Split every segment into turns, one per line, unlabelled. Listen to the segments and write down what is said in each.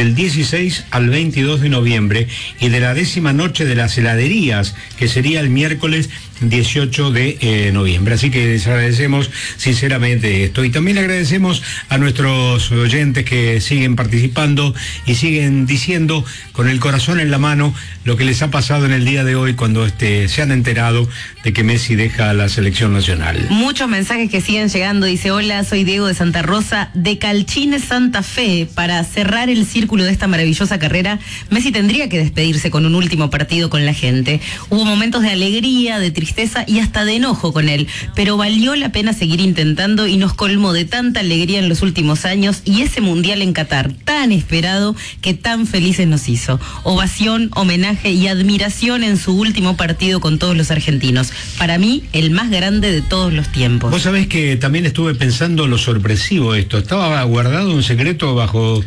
del 16 al 22 de noviembre y de la 10ª noche de las heladerías, que sería el miércoles 18 de noviembre. Así que les agradecemos sinceramente esto. Y también agradecemos a nuestros oyentes que siguen participando y siguen diciendo con el corazón en la mano lo que les ha pasado en el día de hoy cuando se han enterado de que Messi deja la selección nacional.
Muchos mensajes que siguen llegando. Dice: hola, soy Diego de Santa Rosa, de Calchines, Santa Fe. Para cerrar el círculo de esta maravillosa carrera, Messi tendría que despedirse con un último partido con la gente. Hubo momentos de alegría, de tristeza y hasta de enojo con él, pero valió la pena seguir intentando y nos colmó de tanta alegría en los últimos años, y ese mundial en Qatar, tan esperado, que tan felices nos hizo. Ovación, homenaje y admiración en su último partido con todos los argentinos. Para mí, el más grande de todos los tiempos.
Vos sabés que también estuve pensando lo sorpresivo esto. Estaba guardado un secreto bajo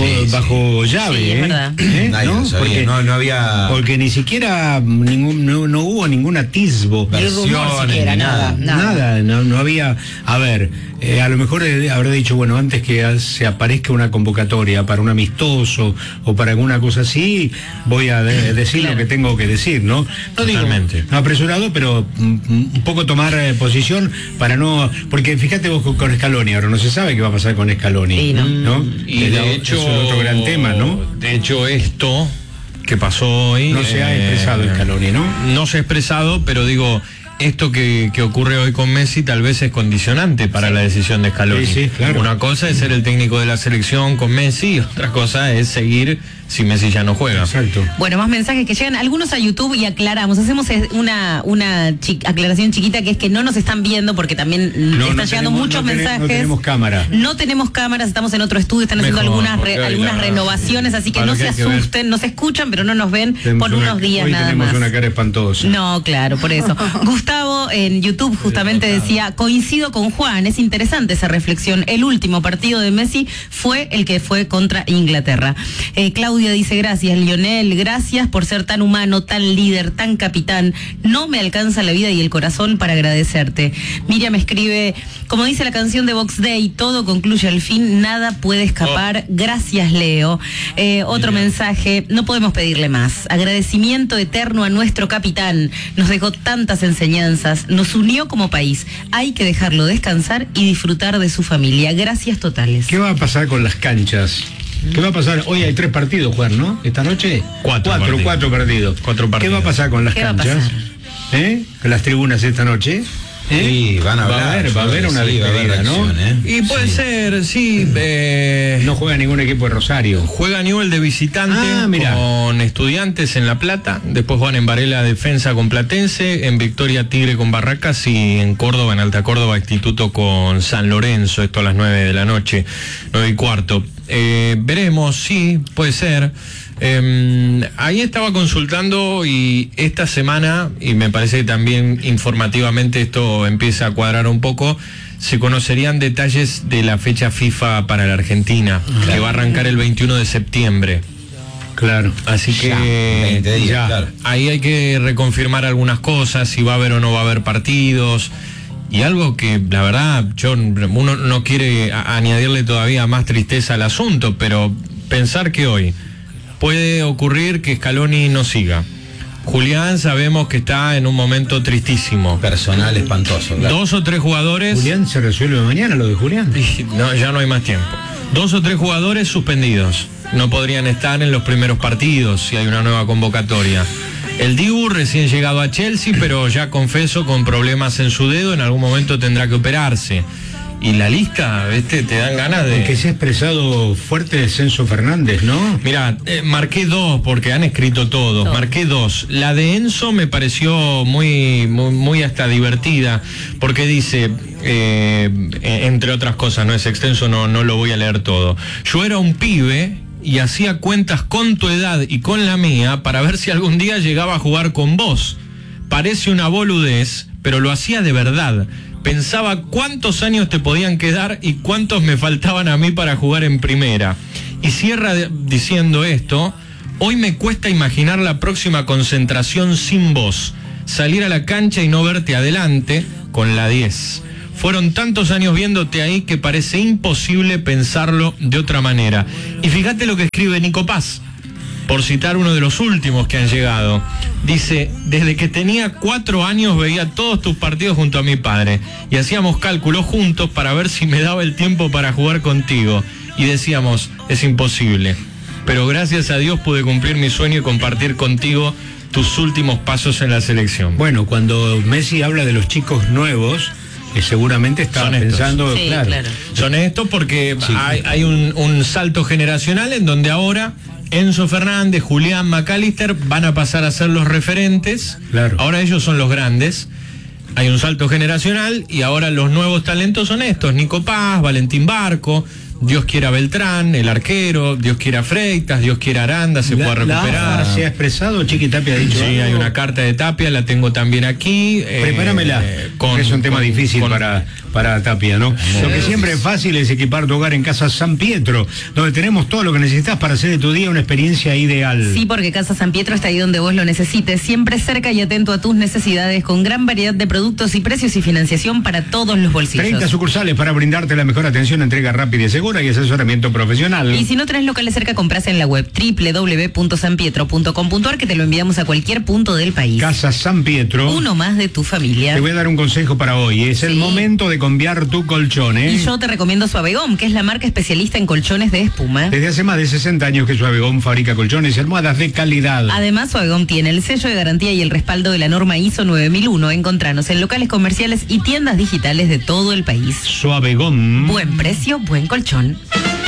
llave.
Sí, es verdad.
Nadie
¿No?
lo sabía.
Porque
no había...
Porque ni siquiera no hubo ningún atisbo.
Versiones,
Nada, no había. A ver, a lo mejor habrá dicho, bueno, antes que se aparezca una convocatoria para un amistoso o para alguna cosa así, voy a decir lo que tengo que decir, ¿no? No digo no apresurado, pero un poco tomar posición para no. Porque fíjate vos con Scaloni, ahora no se sabe qué va a pasar con Scaloni.
Sí, ¿no?
Y de hecho,
es otro gran tema, ¿no?
De hecho, esto que pasó hoy...
No se ha expresado Scaloni, ¿no?
No se ha expresado, pero digo, esto que ocurre hoy con Messi tal vez es condicionante para la decisión de Scaloni.
Sí, claro.
Una cosa es ser el técnico de la selección con Messi, y otra cosa es seguir si Messi ya no juega.
Exacto.
Bueno, más mensajes que llegan, algunos a YouTube, y aclaramos, hacemos una aclaración chiquita, que es que no nos están viendo porque también están llegando muchos mensajes.
No tenemos cámara.
No tenemos cámaras, estamos en otro estudio, están haciendo algunas renovaciones, así que no se asusten, nos escuchan, pero no nos ven por unos días
hoy
nada
tenemos
más.
una cara espantosa.
No, claro, por eso. Gustavo en YouTube justamente decía: coincido con Juan, es interesante esa reflexión. El último partido de Messi fue el que fue contra Inglaterra. Claudia dice: gracias, Lionel, gracias por ser tan humano, tan líder, tan capitán. No me alcanza la vida y el corazón para agradecerte. Miriam escribe: como dice la canción de Box Day, todo concluye al fin, nada puede escapar. Gracias, Leo. Otro mensaje: no podemos pedirle más. Agradecimiento eterno a nuestro capitán. Nos dejó tantas enseñanzas, nos unió como país. Hay que dejarlo descansar y disfrutar de su familia. Gracias totales.
¿Qué va a pasar con las canchas? ¿Qué va a pasar? Hoy hay 3 partidos, Juan, ¿no? ¿Esta noche?
Cuatro partidos.
¿Qué va a pasar con las canchas? ¿Con las tribunas esta noche?
Sí, van a hablar.
Va a haber una despedida, ¿no?
Y puede ser, sí.
No juega ningún equipo de Rosario.
Juega Newell de visitante con Estudiantes en La Plata. Después van en Varela Defensa con Platense, en Victoria Tigre con Barracas, y en Córdoba, en Alta Córdoba, Instituto con San Lorenzo. Esto a las 9 de la noche, 9:15. Veremos, sí, puede ser. Ahí estaba consultando, y esta semana, y me parece que también informativamente esto empieza a cuadrar un poco, se conocerían detalles de la fecha FIFA para la Argentina, que va a arrancar el 21 de septiembre.
Claro.
Así que
20 días, claro.
Ahí hay que reconfirmar algunas cosas, si va a haber o no va a haber partidos. Y algo que, la verdad, uno no quiere añadirle todavía más tristeza al asunto, pero pensar que hoy puede ocurrir que Scaloni no siga. Julián sabemos que está en un momento tristísimo.
Personal espantoso. Claro.
2 o 3 jugadores...
Julián se resuelve mañana, lo de Julián.
No, ya no hay más tiempo. 2 o 3 jugadores suspendidos. No podrían estar en los primeros partidos si hay una nueva convocatoria. El Dibu recién llegado a Chelsea, pero ya confeso con problemas en su dedo, en algún momento tendrá que operarse. Y la lista, te dan ganas de...
Porque se ha expresado fuerte Celso Fernández, ¿no?
Mira, marqué 2 porque han escrito todos. Marqué 2. La de Enzo me pareció muy hasta divertida, porque dice, entre otras cosas, no es extenso, no lo voy a leer todo. Yo era un pibe y hacía cuentas con tu edad y con la mía para ver si algún día llegaba a jugar con vos. Parece una boludez, pero lo hacía de verdad. Pensaba cuántos años te podían quedar y cuántos me faltaban a mí para jugar en primera. Y cierra diciendo esto: hoy me cuesta imaginar la próxima concentración sin vos. Salir a la cancha y no verte adelante con la 10. Fueron tantos años viéndote ahí que parece imposible pensarlo de otra manera. Y fíjate lo que escribe Nico Paz, por citar uno de los últimos que han llegado. Dice, desde que tenía 4 años veía todos tus partidos junto a mi padre y hacíamos cálculos juntos para ver si me daba el tiempo para jugar contigo. Y decíamos, es imposible. Pero gracias a Dios pude cumplir mi sueño y compartir contigo tus últimos pasos en la selección.
Bueno, cuando Messi habla de los chicos nuevos, que seguramente estaban pensando,
sí, claro.
Son estos porque hay un salto generacional en donde ahora Enzo Fernández, Julián McAllister van a pasar a ser los referentes.
Claro.
Ahora ellos son los grandes. Hay un salto generacional y ahora los nuevos talentos son estos: Nico Paz, Valentín Barco, Dios quiera Beltrán, el arquero, Dios quiera Freitas, Dios quiera Aranda, se pueda recuperar.
¿Se ha expresado? Chiqui Tapia ha dicho
Sí,
algo.
hay una carta de Tapia, la tengo también aquí.
Prepáramela, es un tema difícil para Tapia, ¿no? Lo que siempre es fácil es equipar tu hogar en Casa San Pietro, donde tenemos todo lo que necesitas para hacer de tu día una experiencia ideal.
Sí, porque Casa San Pietro está ahí donde vos lo necesites, siempre cerca y atento a tus necesidades, con gran variedad de productos y precios y financiación para todos los bolsillos.
30 sucursales para brindarte la mejor atención, entrega rápida y segura y asesoramiento profesional.
Y si no tenés locales cerca, compras en la web www.sanpietro.com.ar, que te lo enviamos a cualquier punto del país.
Casa San Pietro.
Uno más de tu familia.
Te voy a dar un consejo para hoy. Es el momento de cambiar tu colchón, ¿eh?
Y yo te recomiendo Suavegom, que es la marca especialista en colchones de espuma.
Desde hace más de 60 años que Suavegom fabrica colchones y almohadas de calidad.
Además, Suavegom tiene el sello de garantía y el respaldo de la norma ISO 9001. Encontranos en locales comerciales y tiendas digitales de todo el país.
Suavegom.
Buen precio, buen colchón.